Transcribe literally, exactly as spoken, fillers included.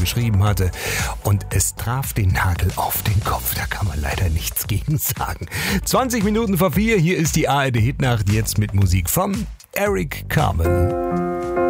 geschrieben hatte. Und es traf den Nagel auf den Kopf. Da kann man leider nichts gegen sagen. zwanzig Minuten vor vier, hier ist die A R D Hitnacht, jetzt mit Musik von Eric Carmen.